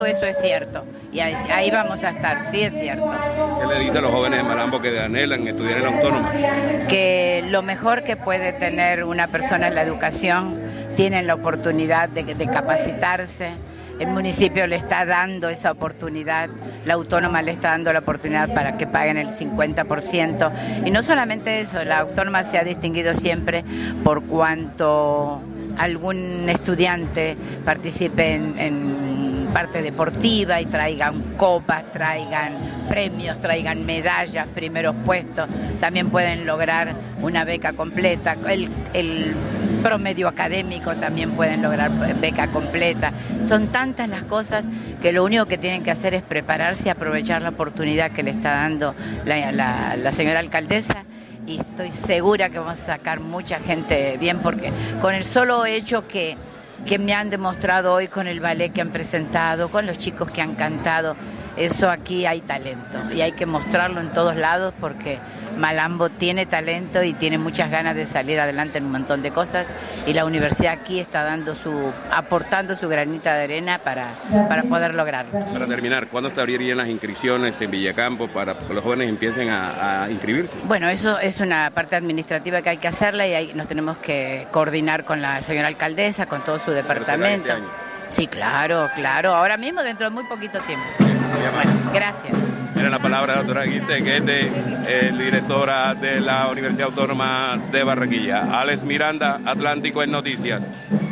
Eso es cierto, y ahí vamos a estar, sí es cierto. ¿Qué le dice a los jóvenes de Malambo que anhelan estudiar en la Autónoma? Que lo mejor que puede tener una persona es la educación, tienen la oportunidad de capacitarse, el municipio le está dando esa oportunidad, la Autónoma le está dando la oportunidad para que paguen el 50%, y no solamente eso, la Autónoma se ha distinguido siempre por cuanto algún estudiante participe en parte deportiva y traigan copas, traigan premios, traigan medallas, primeros puestos, también pueden lograr una beca completa, el promedio académico también pueden lograr beca completa. Son tantas las cosas que lo único que tienen que hacer es prepararse y aprovechar la oportunidad que le está dando la señora alcaldesa, y estoy segura que vamos a sacar mucha gente bien, porque con el solo hecho que me han demostrado hoy con el ballet que han presentado, con los chicos que han cantado, eso aquí hay talento y hay que mostrarlo en todos lados, porque Malambo tiene talento y tiene muchas ganas de salir adelante en un montón de cosas, y la universidad aquí está aportando su granita de arena para poder lograrlo. Para terminar, ¿cuándo se abrirían las inscripciones en Villacampo para que los jóvenes empiecen a inscribirse? Bueno, eso es una parte administrativa que hay que hacerla, y ahí nos tenemos que coordinar con la señora alcaldesa, con todo su departamento. Este año. Sí, claro, ahora mismo, dentro de muy poquito tiempo. Bueno, gracias. Tiene la palabra la doctora Guise Guete, directora de la Universidad Autónoma de Barranquilla. Alex Miranda, Atlántico en Noticias.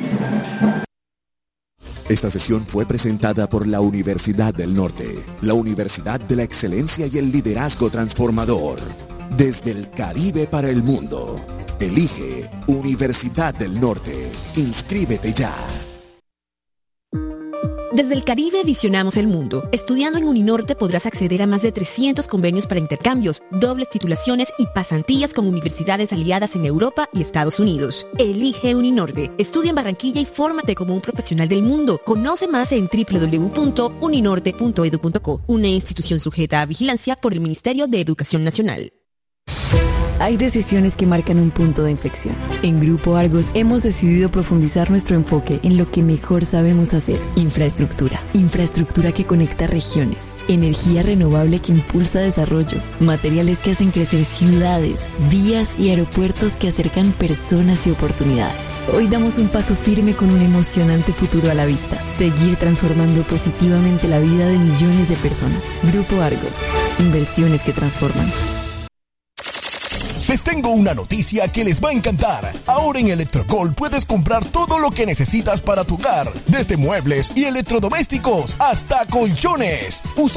Esta sesión fue presentada por la Universidad del Norte, la Universidad de la Excelencia y el Liderazgo Transformador. Desde el Caribe para el mundo. Elige Universidad del Norte. Inscríbete ya. Desde el Caribe visionamos el mundo. Estudiando en Uninorte podrás acceder a más de 300 convenios para intercambios, dobles titulaciones y pasantías con universidades aliadas en Europa y Estados Unidos. Elige Uninorte. Estudia en Barranquilla y fórmate como un profesional del mundo. Conoce más en www.uninorte.edu.co, una institución sujeta a vigilancia por el Ministerio de Educación Nacional. Hay decisiones que marcan un punto de inflexión. En Grupo Argos hemos decidido profundizar nuestro enfoque en lo que mejor sabemos hacer: infraestructura. Infraestructura que conecta regiones, energía renovable que impulsa desarrollo, materiales que hacen crecer ciudades, vías y aeropuertos que acercan personas y oportunidades. Hoy damos un paso firme con un emocionante futuro a la vista: seguir transformando positivamente la vida de millones de personas. Grupo Argos, inversiones que transforman. Les tengo una noticia que les va a encantar. Ahora en Electrogol puedes comprar todo lo que necesitas para tu hogar, desde muebles y electrodomésticos hasta colchones. Usa